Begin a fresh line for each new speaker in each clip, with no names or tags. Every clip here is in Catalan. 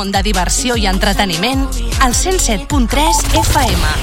món de diversió i entreteniment al 107.3 FM.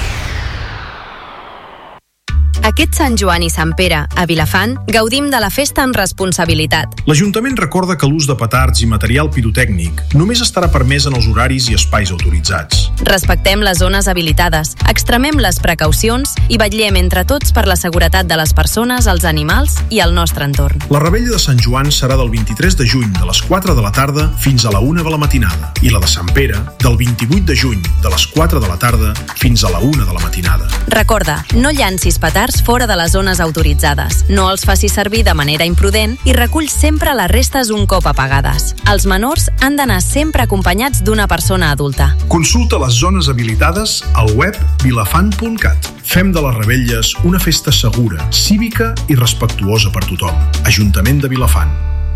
Aquest Sant Joan i Sant Pere, a Vilafant, gaudim de la festa amb responsabilitat.
L'Ajuntament recorda que l'ús de petards i material pirotècnic només estarà permès en els horaris i espais autoritzats.
Respectem les zones habilitades, extremem les precaucions i vetllem entre tots per la seguretat de les persones, els animals i el nostre entorn.
La revetlla de Sant Joan serà del 23 de juny de les 4 de la tarda fins a la 1 de la matinada i la de Sant Pere del 28 de juny de les 4 de la tarda fins a la 1 de la matinada.
Recorda, no llancis petards fora de les zones autoritzades, no els facis servir de manera imprudent i recull sempre les restes un cop apagades. Els menors han d'anar sempre acompanyats d'una persona adulta.
Consulta les zones habilitades al web vilafant.cat. Fem de les revetlles una festa segura, cívica i respectuosa per tothom. Ajuntament de Vilafant.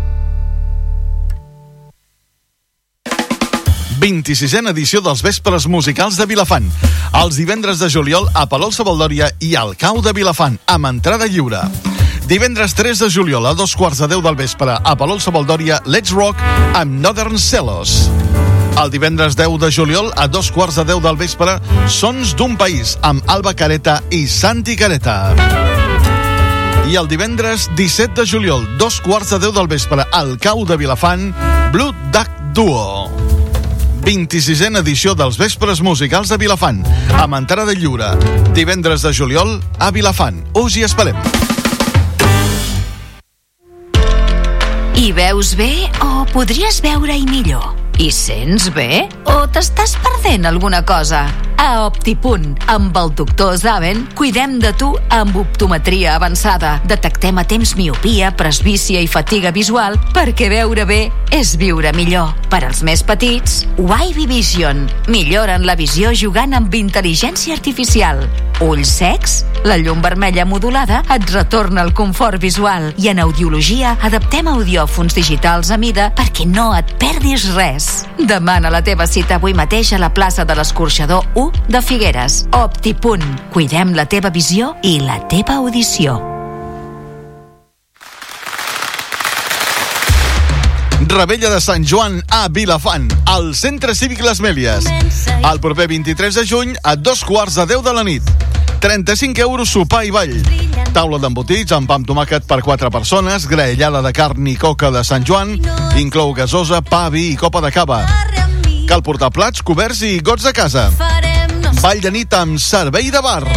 26a edició dels Vespres Musicals de Vilafant. Els divendres de juliol a Palol-Savaldòria i al Cau de Vilafant, amb entrada lliure. Divendres 3 de juliol a 2:15 del vespre a Palol-Savaldòria, Let's Rock amb Northern Celos. El divendres 10 de juliol a 2:15 del vespre, Sons d'un País amb Alba Careta i Santi Careta. I el divendres 17 de juliol, 2:15 del vespre, al Cau de Vilafant, Blue Duck Duo. 26a edició dels Vespres Musicals de Vilafant, amb entrada lliure. Divendres de juliol a Vilafant. Us hi esperem.
Hi veus bé o podries veure-hi millor? Hi sents bé o t'estàs perdent alguna cosa? A Optipunt, amb el doctor Zaven, cuidem de tu amb optometria avançada. Detectem a temps miopia, presbícia i fatiga visual perquè veure bé és viure millor. Per als més petits, Wavy Vision. Milloren la visió jugant amb intel·ligència artificial. Ulls secs? La llum vermella modulada et retorna el confort visual. I en audiologia adaptem audiòfons digitals a mida perquè no et perdis res. Demana la teva cita avui mateix a la plaça de l'Escorxador 1 de Figueres. Optipunt. Cuidem la teva visió i la teva audició.
Revetlla de Sant Joan a Vilafant, al Centre Cívic Les Mèlies. El proper 23 de juny a 2:15 de la nit. 35 euros sopar i ball. Taula d'embotits amb pa amb tomàquet per 4 persones, graellada de carn i coca de Sant Joan, inclou gasosa, pa, vi i copa de cava. Cal portar plats, coberts i gots de casa. Ball de nit amb servei de bar.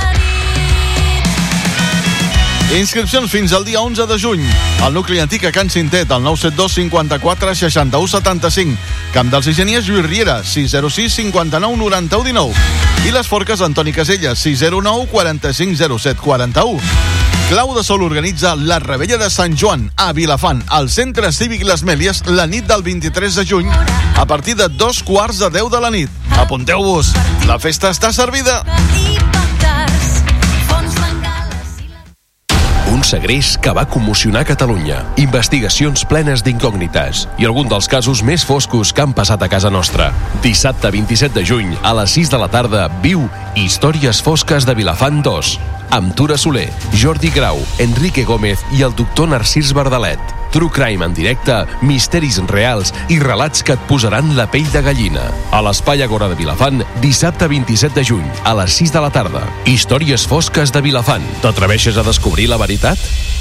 Inscripcions fins al dia 11 de juny. Al nucli antic a Can Cintet, al 972 54 61 75. Camp dels Higieniers, Lluís Riera, 606 59 91 19. I les Forques, Antoni Casella, 609 45 07 41. Clau de Sol organitza la Revetlla de Sant Joan a Vilafant, al Centre Cívic Les Mèlies, la nit del 23 de juny, a partir de 2:15 de la nit. Apunteu-vos, la festa està servida.
Un segrest que va commocionar Catalunya. Investigacions plenes d'incògnites i algun dels casos més foscos que han passat a casa nostra. Dissabte 27 de juny, a les 6 de la tarda, viu Històries fosques de Vilafant 2, amb Tura Soler, Jordi Grau, Enrique Gómez i el doctor Narcís Bardalet. True Crime en directe, misteris reals i relats que et posaran la pell de gallina. A l'Espai Agora de Vilafant, dissabte 27 de juny, a les 6 de la tarda. Històries fosques de Vilafant. T'atreveixes a descobrir la veritat?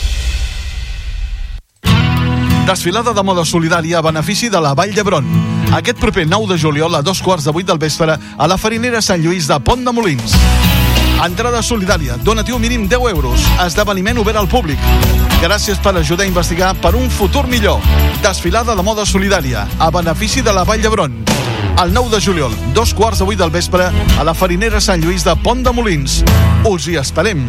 Desfilada de moda solidària a benefici de la Vall d'Hebron. Aquest proper 9 de juliol a 2:15 del vespre a la Farinera Sant Lluís de Pont de Molins. Entrada solidària, donatiu mínim 10 euros, esdeveniment obert al públic. Gràcies per ajudar a investigar per un futur millor. Desfilada de moda solidària a benefici de la Vall d'Hebron. El 9 de juliol, 2:15 del vespre a la Farinera Sant Lluís de Pont de Molins. Us hi esperem.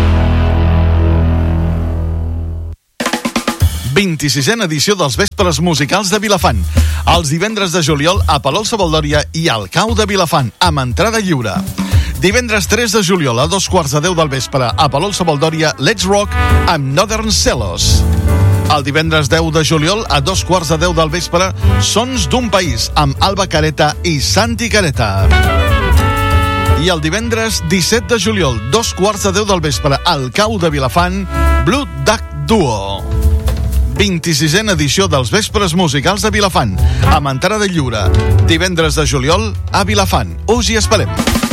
26a edició dels Vespres Musicals de Vilafant. Els divendres de juliol a Palol-Savaldòria i al Cau de Vilafant, amb entrada lliure. Divendres 3 de juliol a 2:15 del vespre a Palol-Savaldòria, Let's Rock amb Northern Celos. El divendres 10 de juliol a 2:15 del vespre, Sons d'un País amb Alba Careta i Santi Careta. I el divendres 17 de juliol, 2:15 del vespre, al Cau de Vilafant, Blue Duck Duo. 26a edició dels Vespres Musicals de Vilafant, amb entrada lliure. Divendres de juliol a Vilafant. Us hi esperem.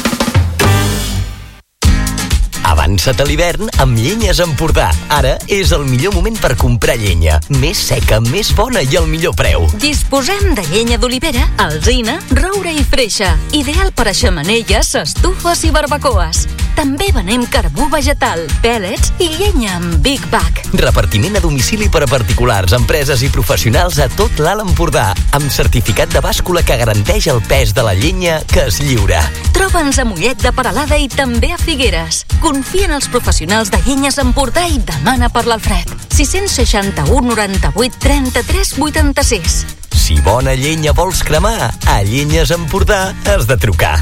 Avança't a l'hivern amb Llenyes Empordà. Ara és el millor moment per comprar llenya. Més seca, més bona i al millor preu.
Disposem de llenya d'olivera, alzina, roure i freixa. Ideal per a xemeneies, estufes i barbacoes. També venem carbó vegetal, pèl·lets i llenya amb Big Bag.
Repartiment a domicili per a particulars, empreses i professionals a tot l'Alt Empordà, amb certificat de bàscula que garanteix el pes de la llenya que es lliura.
Troba'ns a Mollet de Peralada i també a Figueres. Confia en els professionals de Llenyes Empordà i demana per l'Alfred. 661 98 33 86.
Si bona llenya vols cremar, a Llenyes Empordà has de trucar.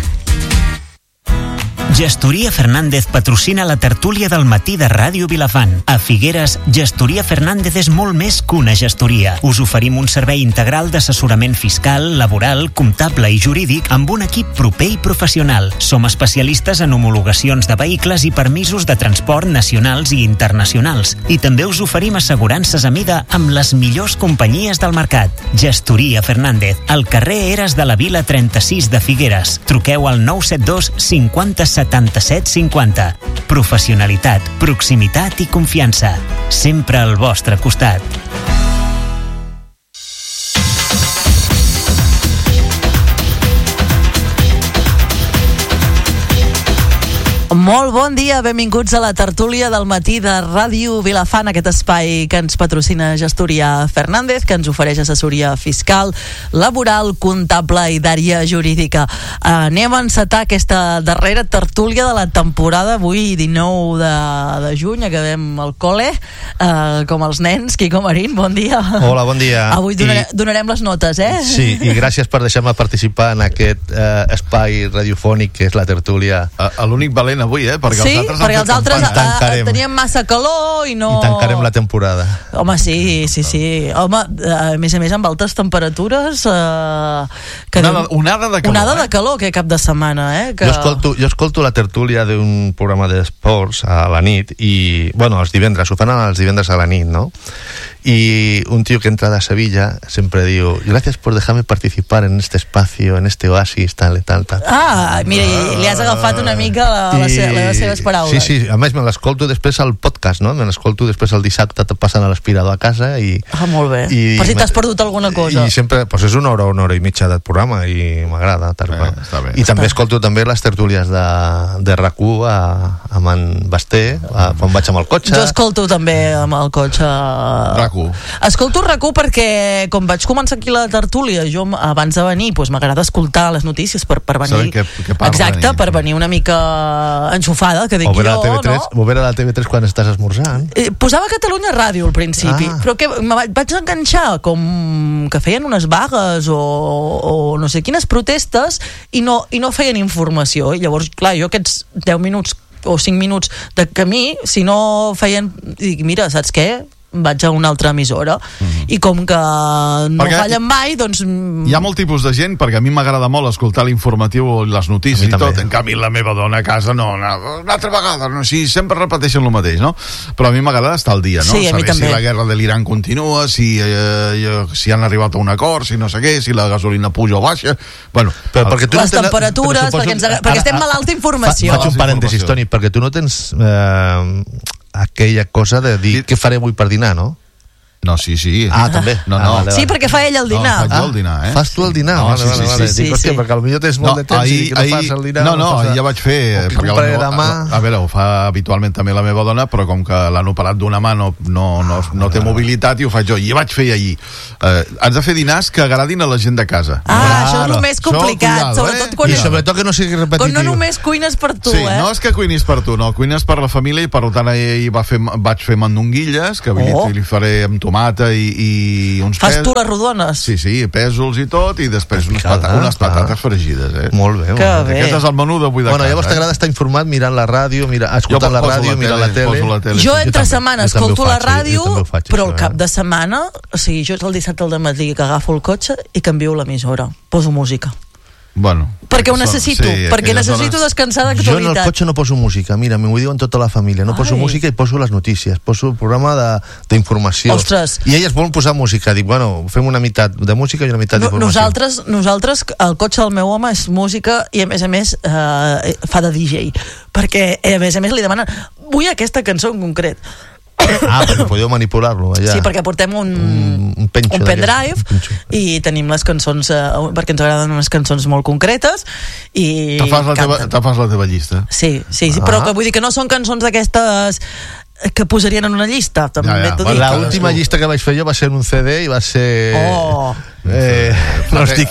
Gestoria Fernández patrocina la tertúlia del matí de Ràdio Vilafant. A Figueres, Gestoria Fernández és molt més que una gestoria. Us oferim un servei integral d'assessorament fiscal, laboral, comptable i jurídic amb un equip proper i professional. Som especialistes en homologacions de vehicles i permisos de transport nacionals i internacionals. I també us oferim assegurances a mida amb les millors companyies del mercat. Gestoria Fernández, al carrer Eres de la Vila 36 de Figueres. Truqueu al 972 50 77 50. Professionalitat, proximitat i confiança. Sempre al vostre costat.
Molt bon dia, benvinguts a la tertúlia del matí de Ràdio Vilafant, aquest espai que ens patrocina Gestoria Fernández, que ens ofereix assessoria fiscal, laboral, comptable i d'àrea jurídica. Anem a encetar aquesta darrera tertúlia de la temporada, avui 19 de juny, acabem el col·le, com els nens. Quico Marín, bon dia.
Hola, bon dia.
Avui donarem les notes, eh?
Sí, i gràcies per deixar-me participar en aquest espai radiofònic que és la tertúlia.
L'únic valent avui, perquè
els altres tenien massa calor i no...
I tancarem la temporada.
Home, sí. Home, a més amb altes temperatures...
Onada de calor.
Onada de calor, que cap de setmana, eh? Que...
Jo escolto la tertúlia d'un programa d'esports a la nit i, bueno, els divendres, ho fan els divendres a la nit, no? Y un tío que entra de Sevilla siempre digo, gracias por dejarme participar en este espacio, en este oasis, tal.
Mira, li has agafat una mica les seves paraules.
Sí, a més me l'escolto després al podcast, no? Me l'escolto després el dissabte passant a l'aspirador a casa i...
molt bé. Per si t'has perdut alguna cosa.
I sempre, doncs és una hora i mitja del programa i m'agrada. I també escolto també les tertúlies de RAC1 amb en Basté, quan vaig amb el cotxe.
Jo escolto també amb el cotxe escolto RAC1 perquè com vaig començar aquí la tertúlia, jo abans de venir m'agrada escoltar les notícies per venir exacte, per venir una mica enxufada, que dic jo, no?
O veure la TV3 quan estàs esmorzant.
Posava Catalunya Ràdio al principi, però que me vaig enganxar com que feien unes vagues o no sé quines protestes i no feien informació, i llavors, clar, jo aquests 10 minuts o 5 minuts de camí, si no feien, dic, mira, saps què? Vaig a una altra emissora i com que no fallen mai, doncs...
Hi ha molt tipus de gent, perquè a mi m'agrada molt escoltar l'informatiu i les notícies i tot, en canvi la meva dona a casa no, una altra vegada, no, sí, sempre repeteixen el mateix, no? Però a mi m'agrada estar al dia, no?
Sí,
saber si la guerra de l'Iran continua, si han arribat a un acord, si no sé què, si la gasolina puja o baixa, bueno...
Les temperatures, perquè estem malalt d'informació.
Faig un parèntesis, Toni, perquè tu no tens... aquella cosa de dir què faré avui per dinar, no?
No, sí.
També.
No.
Sí, perquè fa ell el dinar.
No, faig jo el dinar, eh?
Fas tu el dinar? Vale. Dic, hòstia, perquè potser tens molt de temps i que no fas el dinar.
No, ahir ja vaig fer... A veure, ho fa habitualment també la meva dona, però com que l'han operat d'una mà no té mobilitat i ho faig jo. I vaig fer ahir. Has de fer dinars que agradin a la gent de casa.
Això és el més complicat, sobretot quan...
I sobretot que no sigui repetitiu.
Quan no només cuines per tu,
eh? Sí, no és que cuinis per tu, no. Cuines per la família i per tant ahir vaig fer mandonguilles, que li faré amb tomata i uns
Fas tu les rodones?
Sí, pèsols i tot, i després unes patates fregides, eh?
Molt bé.
Aquest és el menú d'avui de casa.
Llavors t'agrada estar informat mirant la ràdio, escoltant la ràdio, mirant la tele.
Jo entre setmana escolto la ràdio, però el cap de setmana, o sigui, jo és el dissabte al dematí que agafo el cotxe i canvio l'emissora, poso música.
Bueno,
perquè ho necessito, perquè necessito descansar d'actualitat.
Jo en el cotxe no poso música, mira, m'ho diuen tota la família, no poso música i poso les notícies, poso el programa d'informació.
Ostres.
I elles volen posar música, dic, bueno, fem una meitat de música i una meitat d'informació.
Nosaltres, el cotxe del meu home és música i a més fa de DJ, perquè a més li demanen vull aquesta cançó en concret.
Perquè podeu manipular-lo allà.
Sí, perquè portem un pendrive i tenim les cançons perquè ens agraden unes cançons molt concretes i
te fas la teva llista.
Sí, però que vull dir que no són cançons d'aquestes que posarien en una llista.
L'última llista que vaig fer jo va ser en un CD i va ser...
no dic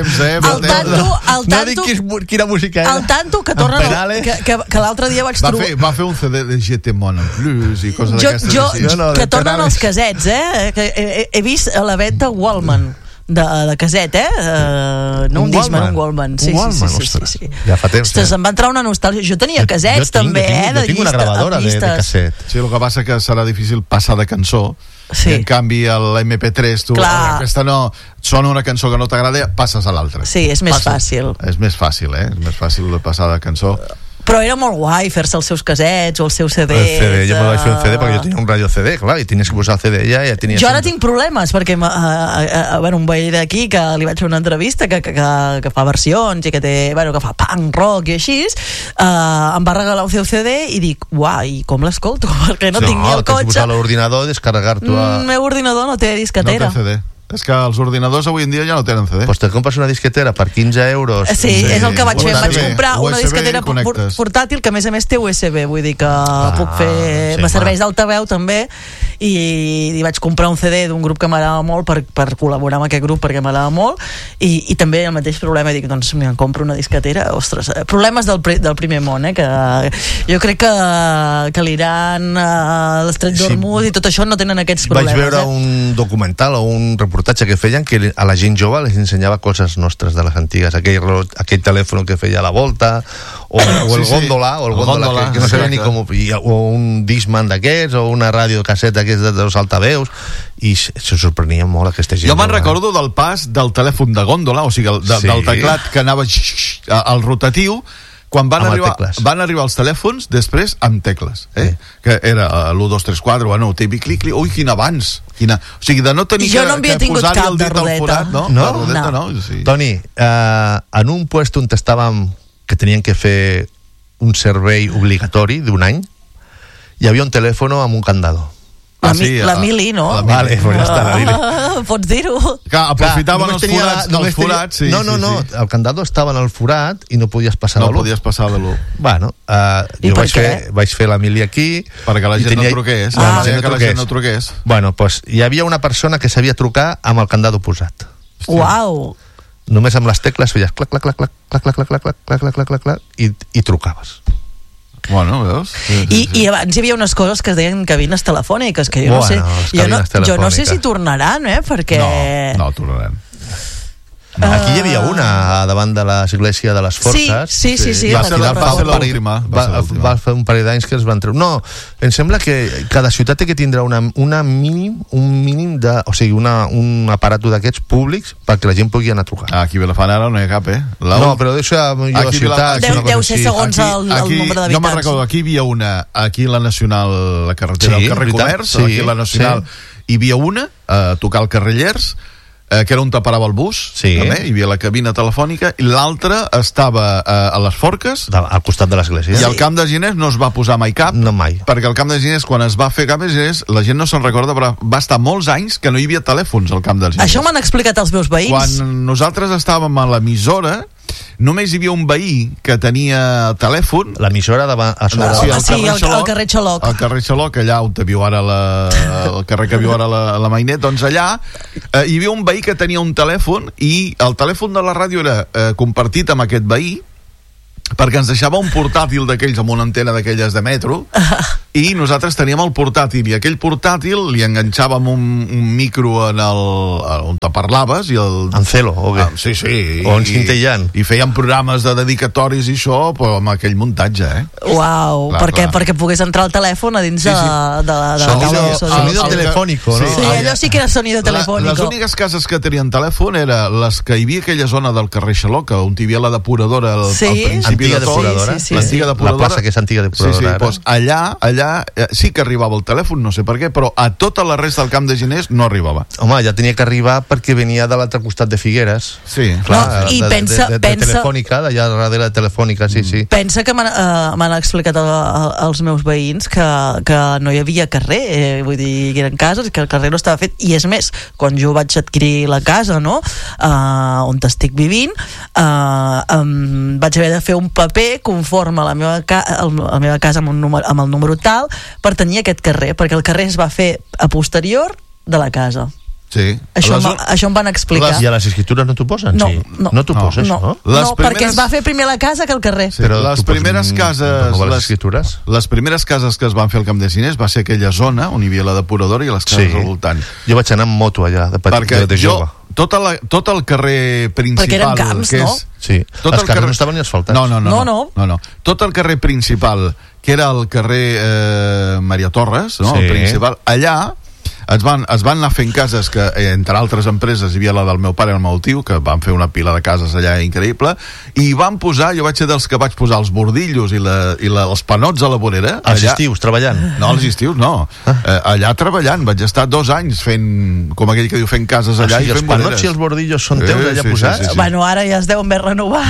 quina música era.
El tanto que torna que l'altre dia vaig trobar...
Va fer un CD de GT Mono Plus i coses d'aquestes.
Que tornen els casets, he vist a la venda Wallman de caset, no un Discman, un Wallman. Sí.
Ja fa temps.
Em va entrar una nostàlgia. Jo tenia casets també,
jo tinc una gravadora de caset.
Sí, el que passa que serà difícil passar de cançó. Sí. En canvi l'MP3 tu, aquesta no sona una cançó que no t'agrada, passes a l'altra.
Sí, és més fàcil.
És més fàcil, és més fàcil de passar de cançó.
Però era molt guai fer-se els seus casets o els seus CDs.
El CD, jo me vaig fer un CD perquè jo tenia un radio CD, clar, i tenies que posar el CD ja tenies...
Jo ara tinc problemes perquè un veí d'aquí que li vaig fer una entrevista que fa versions i que fa punk rock i així, em va regalar un seu CD i dic, uai, com l'escolto? Perquè no tinc ni el cotxe.
Tens que posar l'ordinador i descarregar-t'ho
El meu ordinador no té disquetera.
No té CD. És que els ordinadors avui en dia ja no tenen CD.
Pues te compres una disquetera per 15 euros.
Sí, és el que vaig fer. Vaig comprar una disquetera portàtil que a més té USB, vull dir que puc fer... Me serveix d'altaveu també i vaig comprar un CD d'un grup que m'agrada molt per col·laborar amb aquest grup perquè m'agrada molt i també el mateix problema, dic, doncs em compro una disquetera, ostres, problemes del primer món, que jo crec que l'Iran, l'Estret d'Hormuz i tot això no tenen aquests problemes.
Vaig veure un documental o un reportatge que feien que a la gent jove les ensenyava coses nostres de les antigues, aquell telèfon que feia la volta o el gòndola que no sabia ni com, o un Discman d'aquests o una ràdio casset d'aquests dels altaveus, i se sorprenia molt aquesta gent.
Jo me'n recordo del pas del telèfon de gòndola, o sigui del teclat que anava al rotatiu, quan van arribar els telèfons després amb tecles, que era l'1, 2, 3, 4, bueno, TV clic, ui, quin avanç, o sigui, de no tenir que posar-hi el dit al forat, no?
Toni, en un puesto on estàvem que tenien que fer un servei obligatori d'un any, hi havia un telèfon amb un candado.
La Mili, no?
Vale, pues ja està, la Mili.
Pots dir-ho?
Clar, aprofitaven els forats.
No, el candado estava en el forat i no podies passar de l'1.
No podies passar de l'1.
Bueno, jo vaig fer la Mili aquí.
Perquè la gent no truqués. Que la gent no truqués.
Bueno, pues hi havia una persona que sabia trucar amb el candado posat.
Uau!
Només amb les tecles feies clac, clac, clac, clac, clac, clac, clac, clac, clac, clac, clac, clac, i trucaves.
Bueno, veus?
I abans hi havia unes coses que es deien cabines telefòniques, que jo no sé si tornaran, perquè...
No tornaran.
Aquí hi havia una davant de l'església de les Forces.
Sí.
Va ser l'última.
Va fer un parell d'anys que es van treure. No, em sembla que cada ciutat té que tindrà un mínim de... O sigui, un aparato d'aquests públics perquè la gent pugui anar a trucar.
Aquí a Vilafant ara no hi ha cap,
No, però deixo a la ciutat...
Deu ser segons el nombre d'habitants.
Jo me'n recordo, aquí hi havia una, aquí la Nacional, la carretera del carrer Comerç, aquí la Nacional, hi havia una, a tocar el carrer Llers, que era on te parava el bus, també, hi havia la cabina telefònica, i l'altra estava a les Forques,
al costat de l'església,
i al Camp de Ginés no es va posar mai cap, perquè al Camp de Ginés, quan es va fer Camp de Ginés, la gent no se'n recorda, però va estar molts anys que no hi havia telèfons al Camp de Ginés.
Això m'han explicat els meus veïns.
Quan nosaltres estàvem a l'emissora, només hi havia un veí que tenia telèfon.
L'emissora davant a sobre
el carrer Xaloc.
El carrer Xaloc, allà on viu ara el carrer que viu ara la Mainet, doncs allà hi havia un veí que tenia un telèfon i el telèfon de la ràdio era compartit amb aquest veí perquè ens deixava un portàtil d'aquells amb una antena d'aquelles de metro i nosaltres teníem el portàtil, i aquell portàtil li enganxàvem un micro on te parlaves i el...
En celo, o què?
Sí.
O en cintillant.
I fèiem programes de dedicatoris i això, però amb aquell muntatge,
Uau, perquè pogués entrar al telèfon a dins de la
sonido telefónico, no?
Sí, allò sí que era sonido telefónico.
Les úniques cases que tenien telèfon eren les que hi havia aquella zona del carrer Xaloc, on hi havia la depuradora al principi de tot. L'antiga depuradora.
La plaça que és antiga depuradora.
Doncs allà sí que arribava el telèfon, no sé per què, però a tota la resta del Camp de Ginés no arribava.
Home, ja tenia que arribar perquè venia de l'altre costat de Figueres.
Sí.
Clar, de Telefònica, d'allà darrere de Telefònica, sí.
Pensa que m'han explicat els meus veïns que no hi havia carrer, vull dir, que eren cases, que el carrer no estava fet, i és més, quan jo vaig adquirir la casa, no?, on estic vivint, vaig haver de fer un paper conforme a la meva casa amb el número tal, per tenir aquest carrer, perquè el carrer es va fer a posterior de la casa.
Sí.
Això em van explicar.
I a les escritures no t'ho posen?
No.
No t'ho poses, no?
No, perquè es va fer primer la casa que el carrer.
Sí, però les primeres cases... Les primeres cases que es van fer al Camp de Ginés va ser aquella zona on hi havia la depuradora i les cases al voltant.
Jo vaig anar amb moto allà, de jove.
Tot el carrer principal...
Perquè eren camps, no?
Sí, els carrers no estaven ni asfaltats.
No. Tot el carrer principal, que era el carrer Maria Torres, no? El principal, allà es van anar fent cases que, entre altres empreses, hi havia la del meu pare i el meu tio, que van fer una pila de cases allà increïble, i van posar, jo vaig ser dels que vaig posar els bordillos i els panots a la vorera.
Els estius, treballant?
No, els estius no. Allà treballant, vaig estar 2 anys fent, com aquell que diu, fent cases allà i fent voreres.
Els panots i els bordillos són teus allà posats?
Bueno, ara ja es deuen haver renovat.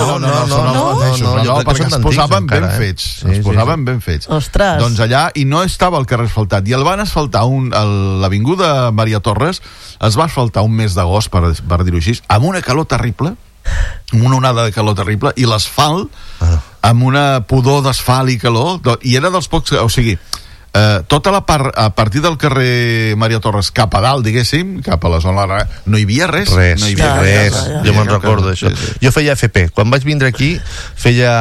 No, perquè es posaven ben fets. Es posaven ben fets.
Ostres.
Doncs allà, i no estava el carrer asfaltat, i el van asfaltar l'avinguda Maria Torres es va asfaltar un mes d'agost, per dir-ho així, amb una calor terrible, amb una onada de calor terrible, i l'asfalt amb una pudor d'asfalt i calor, i era dels pocs, o sigui, tota la part, a partir del carrer Maria Torres cap a dalt, diguéssim, cap a la zona, no hi havia res.
Res, jo me'n recordo d'això. Jo feia FP, quan vaig vindre aquí feia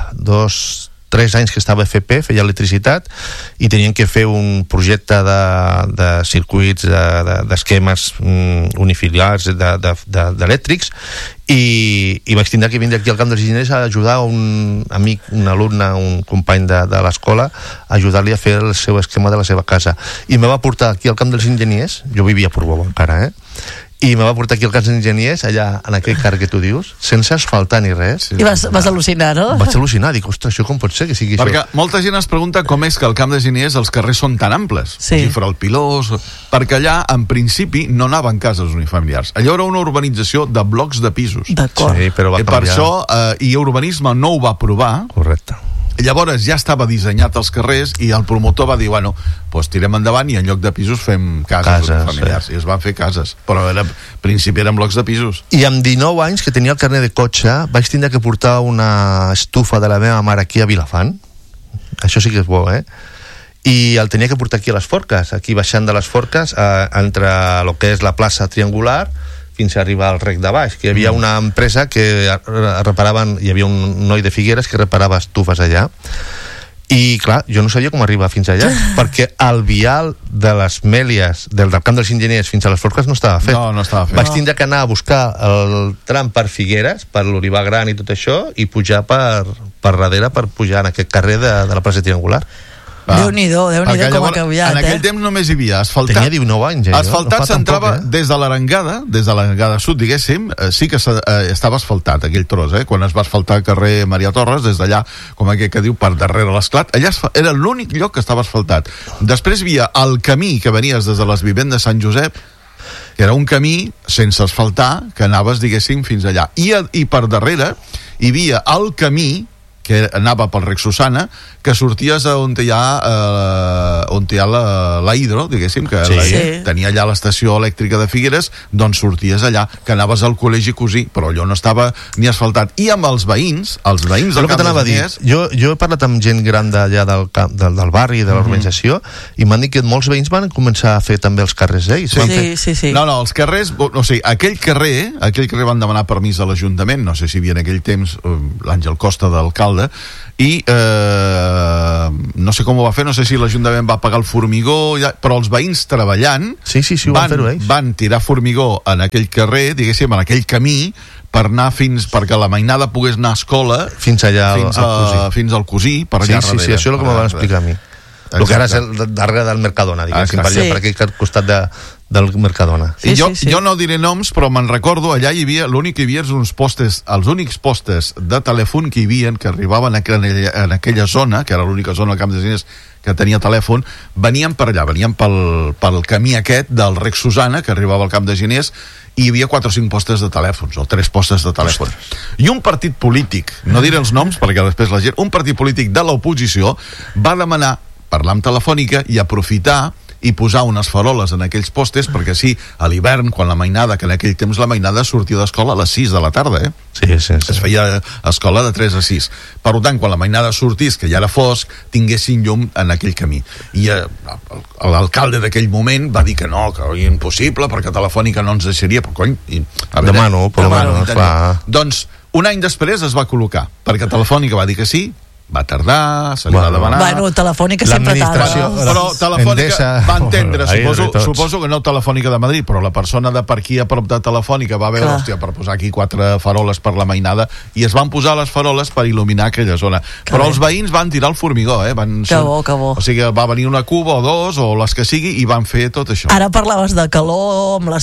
3 anys que estava a FP, feia electricitat, i tenien que fer un projecte de circuits, d'esquemes unifiliars d'elèctrics, i vaig tindre que vindre aquí al Camp dels Ginés a ajudar un amic, un alumne, un company de l'escola, a ajudar-li a fer el seu esquema de la seva casa. I me va portar aquí al Camp dels Enginyers, jo vivia a Portbou encara, i me va portar aquí al Camp dels Enginyers, allà en aquell carrer que tu dius, sense asfaltar ni res.
I vas al·lucinar, no?
Vaig al·lucinar, dic, ostres, això com pot ser que sigui
perquè
això?
Perquè molta gent es pregunta com és que al Camp de Ginés els carrers són tan amples, Gifralpilós, perquè allà, en principi, no anaven cases unifamiliars. Allò era una urbanització de blocs de pisos.
D'acord.
Sí, però va canviar.
Per això, i Urbanisme no ho va aprovar.
Correcte.
Llavors ja estava dissenyat els carrers i el promotor va dir, bueno, doncs tirem endavant i en lloc de pisos fem cases familiars. I es van fer cases, però al principi eren blocs de pisos.
I amb 19 anys, que tenia el carnet de cotxe, vaig tindre que portar una estufa de la meva mare aquí a Vilafant. Això sí que és bo, I el tenia que portar aquí a les Forques, aquí baixant de les Forques, entre el que és la plaça Triangular fins a arribar al rec de baix, que hi havia una empresa que reparaven, hi havia un noi de Figueres que reparava estufes allà, i clar, jo no sabia com arribar fins allà, perquè el vial de les Mèlies, del Camp dels Enginyers fins a les Forques no estava fet.
No estava fet.
Vaig tindre que anar a buscar el tram per Figueres, per l'Olivar Gran i tot això, i pujar per darrere per pujar en aquest carrer de la plaça Triangular.
Déu-n'hi-do com ha canviat,
En aquell temps només hi havia asfaltat.
Tenia 19 anys,
asfaltat s'entrava des de l'Arengada sud, diguéssim, sí que estava asfaltat aquell tros, quan es va asfaltar el carrer Maria Torres, des d'allà, com aquell que diu, per darrere l'Esclat, allà era l'únic lloc que estava asfaltat. Després hi havia el camí que venies des de les vivendes de Sant Josep, que era un camí sense asfaltar, que anaves, diguéssim, fins allà. I per darrere hi havia el camí que anava pel rec Susana, que sorties on hi ha la Hidro, diguéssim, que tenia allà l'estació elèctrica de Figueres, doncs sorties allà, que anaves al col·legi Cosí, però allò no estava ni asfaltat. I amb els veïns del Camp de Ginés...
Jo he parlat amb gent gran d'allà del barri, de l'urbanització, i m'han dit que molts veïns van començar a fer també els carrers ells.
Sí.
No, els carrers... O sigui, aquell carrer van demanar permís a l'Ajuntament, no sé si hi havia en aquell temps l'Àngel Costa d'alcalde, l'alcalde, i no sé com ho va fer, no sé si l'Ajuntament va pagar el formigó, però els veïns treballant van tirar formigó en aquell carrer, diguéssim, en aquell camí, per anar perquè la mainada pogués anar a escola fins al Cosí, per allà darrere.
Sí, això és el que m'ho van explicar a mi. El que ara és el darrere del Mercadona, diguéssim, per aquell costat del Mercadona.
I jo no diré noms, però me'n recordo, allà hi havia, l'únic que hi havia uns postes, els únics postes de telèfon que hi havia, que arribaven en aquella zona, que era l'única zona al Camp de Ginés que tenia telèfon, venien per allà, venien pel camí aquest del Rec Susana, que arribava al Camp de Ginés, i hi havia 4 o 5 postes de telèfons, o 3 postes de telèfon. I un partit polític, no diré els noms perquè després la gent, un partit polític de l'oposició va demanar parlar amb Telefònica i aprofitar i posar unes faroles en aquells postes, perquè sí, a l'hivern, quan la mainada, que en aquell temps la mainada sortia d'escola a les 6 de la tarda,
Sí.
Es feia escola de 3 a 6. Per tant, quan la mainada sortís, que ja era fosc, tinguessin llum en aquell camí. I l'alcalde d'aquell moment va dir que no, que era impossible, perquè Telefònica no ens deixaria, però cony...
Demano, clar.
Doncs, un any després es va col·locar, perquè Telefònica va dir que sí, va tardar, se li va demanar...
Bueno, Telefònica sempre tarda.
Però Telefònica va entendre, suposo que no Telefònica de Madrid, però la persona de per aquí a prop de Telefònica va veure, hòstia, per posar aquí 4 faroles per la mainada, i es van posar les faroles per il·luminar aquella zona. Però els veïns van tirar el formigó,
Que bo.
O sigui, va venir una cuba o 2, o les que sigui, i van fer tot això.
Ara parlaves de calor, amb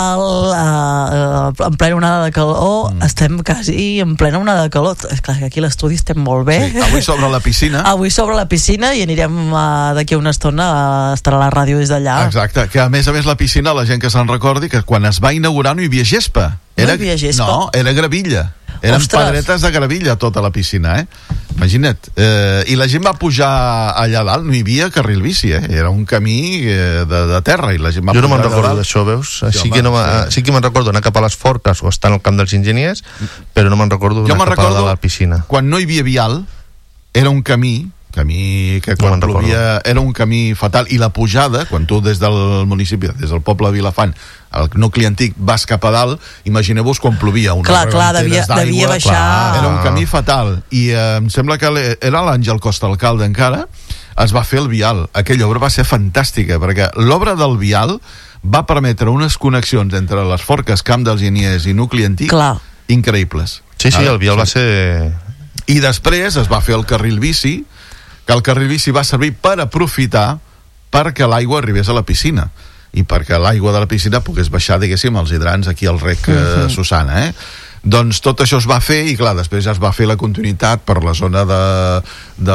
l'asfalt, en plena onada de calor, estem quasi en plena onada de calor. És clar que aquí a l'estudi estem molt bé.
Sí, sobre la piscina.
Avui sobre la piscina, i anirem d'aquí a una estona a estar a la ràdio des d'allà.
Exacte, que a més la piscina, la gent que se'n recordi, que quan es va inaugurar no hi havia gespa.
No hi havia gespa?
No, era gravilla. Eren pedretes de gravilla tota la piscina, Imagina't. I la gent va pujar allà dalt, no hi havia carril bici, Era un camí de terra, i la gent va pujar.
Jo no me'n recordo d'això, veus? Sí que me'n recordo anar cap a les Forques o estar al Camp dels Enginyers, però no me'n recordo anar cap a la piscina.
Quan no hi havia vial, era un camí que quan plovia era un camí fatal, i la pujada, quan tu des del municipi, des del poble de Vilafant, el nucli antic, vas cap a dalt, imagineu-vos quan plovia
clar, devia baixar.
Era un camí fatal, i em sembla que era l'Àngel Costa, alcalde encara, es va fer el vial. Aquella obra va ser fantàstica, perquè l'obra del vial va permetre unes connexions entre les Forques, Camp dels Ginés i nucli antic increïbles.
Sí, el vial va ser...
I després es va fer el carril bici, que el carril bici va servir per aprofitar perquè l'aigua arribés a la piscina, i perquè l'aigua de la piscina pogués baixar, diguéssim, als hidrants aquí al rec Susana, Doncs tot això es va fer, i clar, després ja es va fer la continuïtat per la zona ara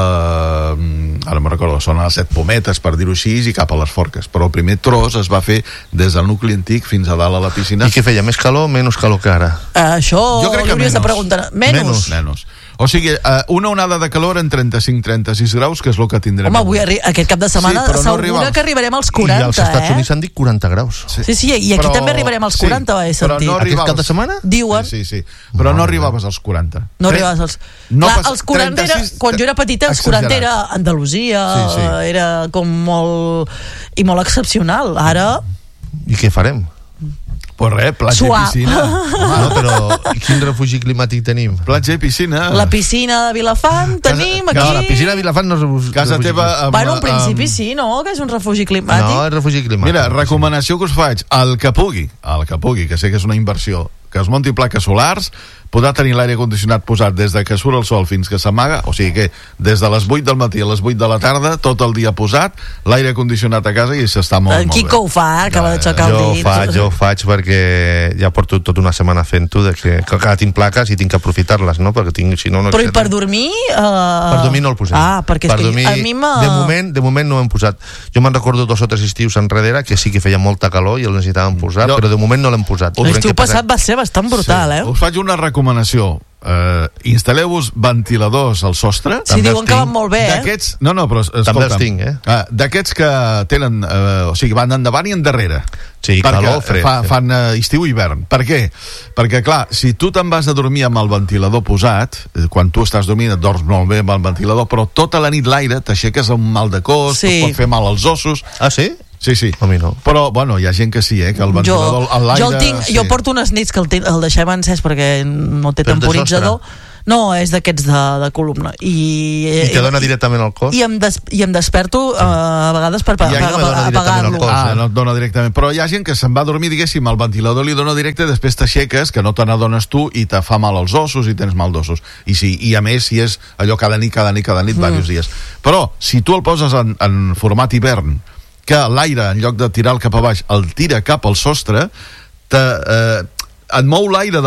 me'n recordo, la zona de 7 Pometes, per dir-ho així, i cap a les Forques. Però el primer tros es va fer des del nucli antic fins a dalt a la piscina.
I què feia, més calor o menys calor que ara?
Això li hauries de preguntar. Menys.
O sigui, una onada de calor en 35-36 graus, que és el que tindrem.
Home, avui aquest cap de setmana segura que arribarem als 40,
I als Estats Units han dit 40 graus.
Sí, i aquí també arribarem als 40, he sentit.
Aquest cap de setmana?
Diuen.
Sí, però no arribaves als 40.
No arribaves als... Clar, els 40 era, quan jo era petita, els 40 era Andalusia, era com molt... i molt excepcional. Ara...
I què farem?
Pues res, platja i piscina.
No, però quin refugi climàtic tenim?
Platja i piscina.
La piscina de Vilafant tenim aquí.
No, la piscina de Vilafant no és
casa teva.
Bueno, en principi sí, no? Que és un refugi climàtic.
No, és refugi climàtic.
Mira, recomanació que us faig, el que pugui, que sé que és una inversió, que es munti plaques solars, podrà tenir l'aire condicionat posat des de que surt el sol fins que s'amaga, o sigui que des de les 8 del matí a les 8 de la tarda, tot el dia posat, l'aire condicionat a casa, i s'està molt bé.
Quico ho fa, acaba d'aixecar el dit.
Jo ho faig perquè ja porto tota una setmana fent-ho, que tinc plaques i tinc que aprofitar-les, no? Perquè si no...
Però i per dormir?
Per dormir no el posem.
Perquè
per dormir,
a mi
de moment no ho hem posat. Jo me'n recordo 2 o 3 estius enrere que sí que feia molta calor i el necessitàvem posar, però de moment no l'hem posat.
L'estiu passat va ser bastant brutal,
Us faig una recomanació. Instal·leu-vos ventiladors al sostre.
Sí, diuen que van molt bé,
No, però escolta'm.
També els tinc,
d'aquests que tenen, o sigui, van endavant i endarrere.
Sí, calor, fred.
Fan estiu i hivern. Per què? Perquè, clar, si tu te'n vas a dormir amb el ventilador posat, quan tu estàs dormint et dorms molt bé amb el ventilador, però tota la nit l'aire t'aixeques amb mal de cos, et pot fer mal als ossos.
Ah, sí?
Sí.
A mi no.
Però, bueno, hi ha gent que sí, que el ventilador a l'aire...
Jo tinc, jo porto unes nits que el deixem encès perquè no té temporitzador. No, és d'aquests de columna.
I te dona directament al cos?
I em desperto a vegades per apagar-lo.
No et dona directament. Però hi ha gent que se'n va a dormir, diguéssim, el ventilador li dona directe, després t'aixeques, que no te n'adones tu, i te fa mal als ossos i tens mal d'ossos. I a més, si és allò cada nit, diversos dies. Però, si tu el poses en format hivern, que l'aire, en lloc de tirar cap a baix, el tira cap al sostre, et mou l'aire